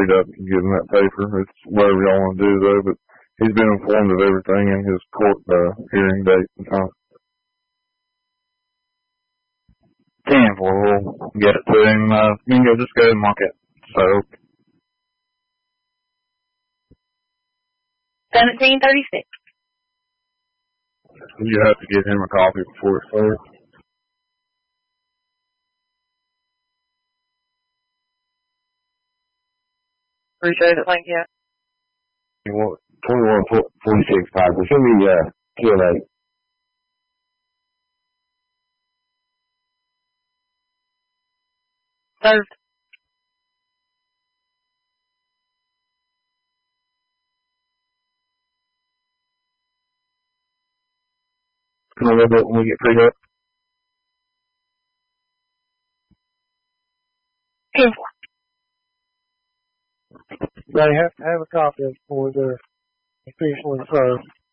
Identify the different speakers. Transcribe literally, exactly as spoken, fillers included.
Speaker 1: freed up to give him that paper. It's whatever y'all want to do, though, but he's been informed of everything in his court uh, hearing date and time. ten four, we'll get it to him. Uh, Mingo, just go and mark it. So,
Speaker 2: seventeen thirty-six.
Speaker 1: You have to get him a copy before it starts.
Speaker 2: Appreciate it. Thank you.
Speaker 3: twenty-one forty-six, Piper. Send me uh, Q and A.
Speaker 2: Served.
Speaker 1: Can I live it when we get freed up?
Speaker 2: ten four.
Speaker 4: They have to have a copy before they're officially served.